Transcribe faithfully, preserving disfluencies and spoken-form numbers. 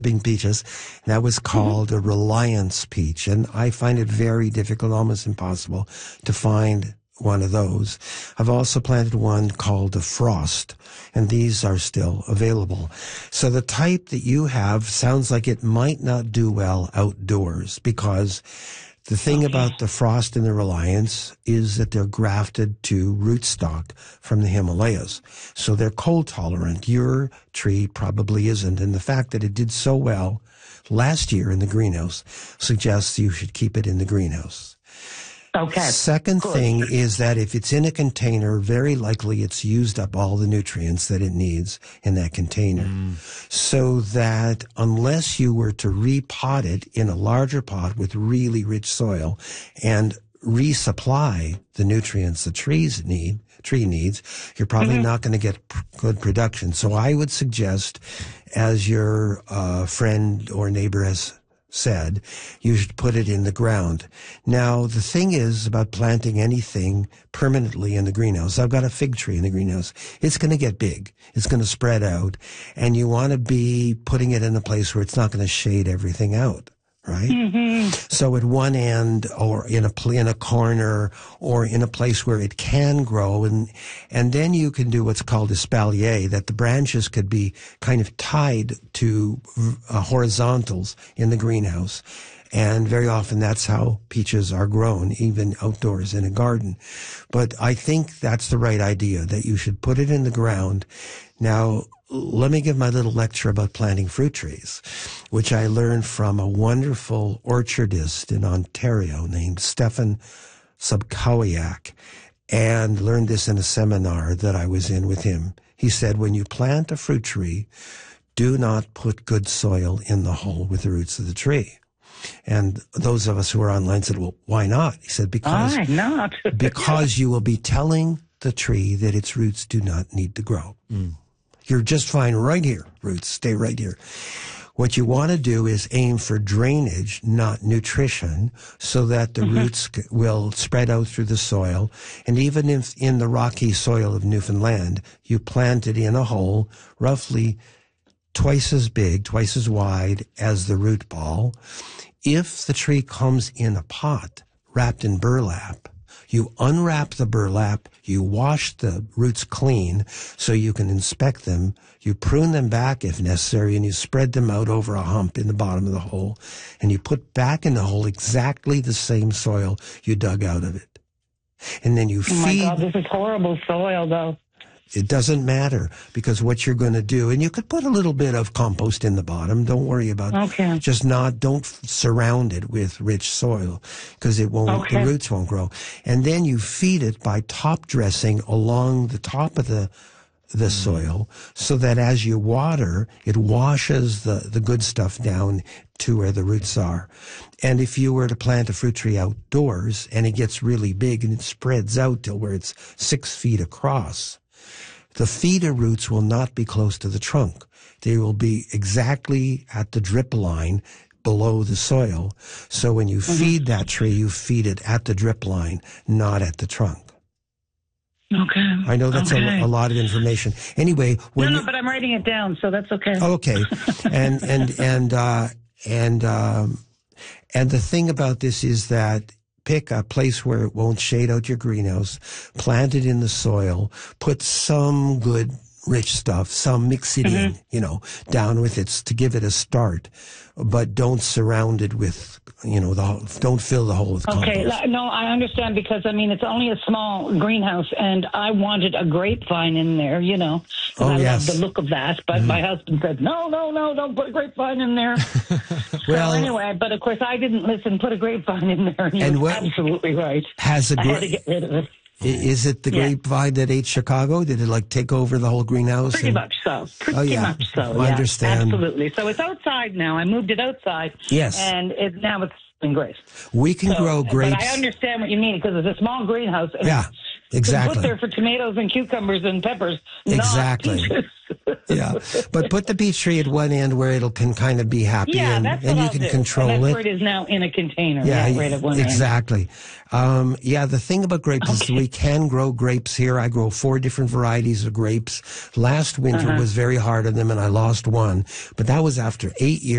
Big peaches. That was called mm-hmm. a Reliance peach, and I find it very difficult, almost impossible, to find one of those. I've also planted one called a Frost, and these are still available. So the type that you have sounds like it might not do well outdoors, because the thing okay. about the Frost and the Reliance is that they're grafted to rootstock from the Himalayas. So they're cold tolerant. Your tree probably isn't. And the fact that it did so well last year in the greenhouse suggests you should keep it in the greenhouse. Okay. Second Good. thing is that if it's in a container, very likely it's used up all the nutrients that it needs in that container. Mm. So that unless you were to repot it in a larger pot with really rich soil and resupply the nutrients the trees need, tree needs, you're probably mm-hmm. not going to get pr- good production. So I would suggest, as your uh, friend or neighbor has said, you should put it in the ground. Now, the thing is about planting anything permanently in the greenhouse. I've got a fig tree in the greenhouse. It's going to get big. It's going to spread out. And you want to be putting it in a place where it's not going to shade everything out. Right? Mm-hmm. So at one end, or in a in a corner, or in a place where it can grow, and and then you can do what's called espalier, that the branches could be kind of tied to uh, horizontals in the greenhouse. And very often that's how peaches are grown, even outdoors in a garden. But I think that's the right idea, that you should put it in the ground. Now, let me give my little lecture about planting fruit trees, which I learned from a wonderful orchardist in Ontario named Stefan Subkowiak, and learned this in a seminar that I was in with him. He said, when you plant a fruit tree, do not put good soil in the hole with the roots of the tree. And those of us who were online said, well, why not? He said, because, why not? because you will be telling the tree that its roots do not need to grow. Mm. You're just fine right here, roots. Stay right here. What you want to do is aim for drainage, not nutrition, so that the mm-hmm. roots will spread out through the soil. And even if in the rocky soil of Newfoundland, you plant it in a hole roughly twice as big, twice as wide as the root ball. If the tree comes in a pot wrapped in burlap, you unwrap the burlap, you wash the roots clean so you can inspect them, you prune them back if necessary, and you spread them out over a hump in the bottom of the hole, and you put back in the hole exactly the same soil you dug out of it. And then you feed... Oh my God, this is horrible soil, though. It doesn't matter, because what you're going to do, and you could put a little bit of compost in the bottom. Don't worry about okay. it. Just not, don't surround it with rich soil, because it won't, okay. the roots won't grow. And then you feed it by top dressing along the top of the, the mm. soil, so that as you water, it washes the, the good stuff down to where the roots are. And if you were to plant a fruit tree outdoors and it gets really big and it spreads out till where it's six feet across, the feeder roots will not be close to the trunk. They will be exactly at the drip line below the soil. So when you mm-hmm. feed that tree, you feed it at the drip line, not at the trunk. Okay. I know that's okay. a, a lot of information. Anyway, when no, no, you, but I'm writing it down, so that's okay. Okay, and and and uh, and um, and the thing about this is that pick a place where it won't shade out your greenhouse, plant it in the soil, put some good rich stuff, some mix it mm-hmm. in, you know, down with it to give it a start, but don't surround it with, you know, the don't fill the hole with okay, compost. No, I understand, because, I mean, it's only a small greenhouse, and I wanted a grapevine in there, you know, because oh, I yes. love the look of that, but mm. my husband said, no, no, no, don't put a grapevine in there. Well, so anyway, but of course I didn't listen, put a grapevine in there, and he and was what, absolutely right. Has a gra- I had to get rid of it. Is it the yeah. grapevine that ate Chicago? Did it like take over the whole greenhouse? Pretty and... much so. Pretty oh, yeah. much so. I yeah, understand. Absolutely. So it's outside now. I moved it outside. Yes. And it, now it's in grapes. We can so, grow grapes. But I understand what you mean, because it's a small greenhouse. And yeah, exactly. Put there for tomatoes and cucumbers and peppers. Exactly. Yeah, but put the peach tree at one end where it can kind of be happy, yeah, and, that's and what you I'll can do. control and that's it. Where it is now in a container. Yeah, yeah right at one exactly. Um, yeah, the thing about grapes okay. is we can grow grapes here. I grow four different varieties of grapes. Last winter uh-huh. was very hard on them, and I lost one, but that was after eight years.